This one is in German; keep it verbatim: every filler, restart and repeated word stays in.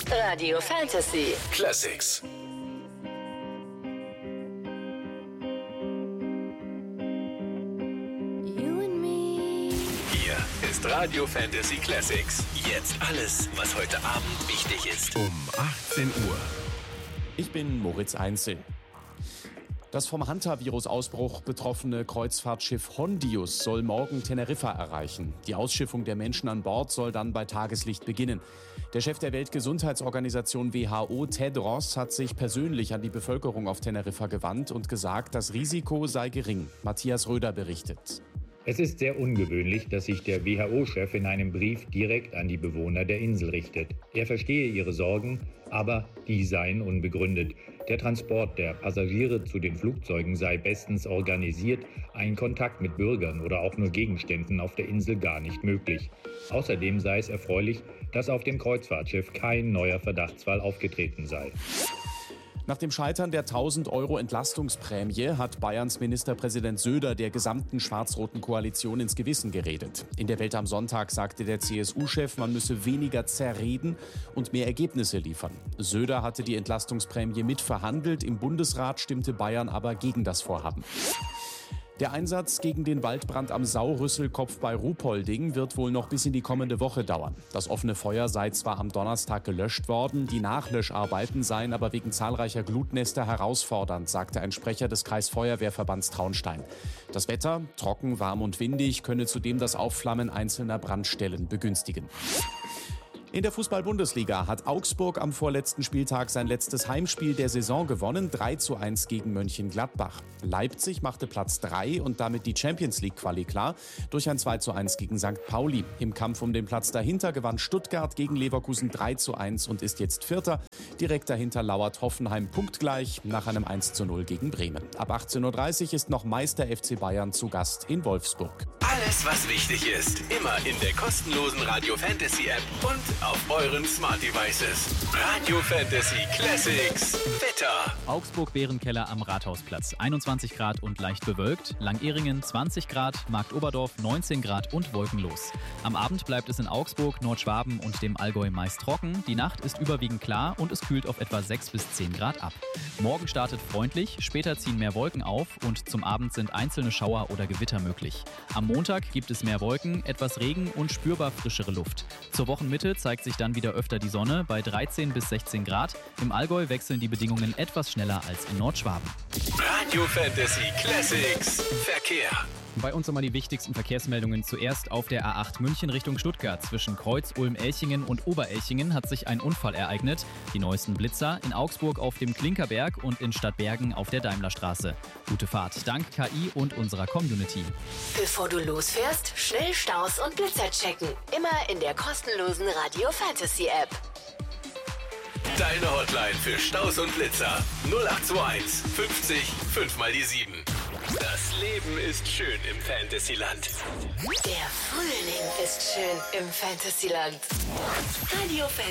Radio Fantasy Classics. Hier ist Radio Fantasy Classics. Jetzt alles, was heute Abend wichtig ist. Um achtzehn Uhr. Ich bin Moritz Einzel. Das vom Hantavirus-Ausbruch betroffene Kreuzfahrtschiff Hondius soll morgen Teneriffa erreichen. Die Ausschiffung der Menschen an Bord soll dann bei Tageslicht beginnen. Der Chef der Weltgesundheitsorganisation W H O, Tedros, hat sich persönlich an die Bevölkerung auf Teneriffa gewandt und gesagt, das Risiko sei gering. Matthias Röder berichtet. Es ist sehr ungewöhnlich, dass sich der W H O-Chef in einem Brief direkt an die Bewohner der Insel richtet. Er verstehe ihre Sorgen, aber die seien unbegründet. Der Transport der Passagiere zu den Flugzeugen sei bestens organisiert, ein Kontakt mit Bürgern oder auch nur Gegenständen auf der Insel gar nicht möglich. Außerdem sei es erfreulich, dass auf dem Kreuzfahrtschiff kein neuer Verdachtsfall aufgetreten sei. Nach dem Scheitern der tausend Euro Entlastungsprämie hat Bayerns Ministerpräsident Söder der gesamten schwarz-roten Koalition ins Gewissen geredet. In der Welt am Sonntag sagte der C S U-Chef, man müsse weniger zerreden und mehr Ergebnisse liefern. Söder hatte die Entlastungsprämie mitverhandelt, im Bundesrat stimmte Bayern aber gegen das Vorhaben. Der Einsatz gegen den Waldbrand am Saurüsselkopf bei Ruhpolding wird wohl noch bis in die kommende Woche dauern. Das offene Feuer sei zwar am Donnerstag gelöscht worden, die Nachlöscharbeiten seien aber wegen zahlreicher Glutnester herausfordernd, sagte ein Sprecher des Kreisfeuerwehrverbands Traunstein. Das Wetter, trocken, warm und windig, könne zudem das Aufflammen einzelner Brandstellen begünstigen. In der Fußball-Bundesliga hat Augsburg am vorletzten Spieltag sein letztes Heimspiel der Saison gewonnen, drei zu eins gegen Mönchengladbach. Leipzig machte Platz drei und damit die Champions-League-Quali klar durch ein zwei zu eins gegen Sankt Pauli. Im Kampf um den Platz dahinter gewann Stuttgart gegen Leverkusen drei zu eins und ist jetzt Vierter. Direkt dahinter lauert Hoffenheim punktgleich nach einem eins zu null gegen Bremen. Ab achtzehn Uhr dreißig ist noch Meister F C Bayern zu Gast in Wolfsburg. Alles, was wichtig ist, immer in der kostenlosen Radio Fantasy App und auf euren Smart Devices. Radio Fantasy Classics. Wetter. Augsburg-Bärenkeller am Rathausplatz. einundzwanzig Grad und leicht bewölkt. Langeringen zwanzig Grad, Marktoberdorf neunzehn Grad und wolkenlos. Am Abend bleibt es in Augsburg, Nordschwaben und dem Allgäu meist trocken. Die Nacht ist überwiegend klar und es kühlt auf etwa sechs bis zehn Grad ab. Morgen startet freundlich, später ziehen mehr Wolken auf und zum Abend sind einzelne Schauer oder Gewitter möglich. Am Montag gibt es mehr Wolken, etwas Regen und spürbar frischere Luft. Zur Wochenmitte zeigt sich dann wieder öfter die Sonne bei dreizehn bis sechzehn Grad. Im Allgäu wechseln die Bedingungen etwas schneller als in Nordschwaben. Radio Fantasy Classics. Verkehr. Bei uns nochmal die wichtigsten Verkehrsmeldungen. Zuerst auf der A acht München Richtung Stuttgart. Zwischen Kreuz-Ulm-Elchingen und Oberelchingen hat sich ein Unfall ereignet. Die neuesten Blitzer in Augsburg auf dem Klinkerberg und in Stadtbergen auf der Daimlerstraße. Gute Fahrt, dank K I und unserer Community. Bevor du losfährst, schnell Staus und Blitzer checken. Immer in der kostenlosen Radio Fantasy App. Deine Hotline für Staus und Blitzer. null acht zwei eins fünfzig fünf mal die sieben. Das Leben ist schön im Fantasyland. Der Frühling ist schön im Fantasyland. Radio Fantasy.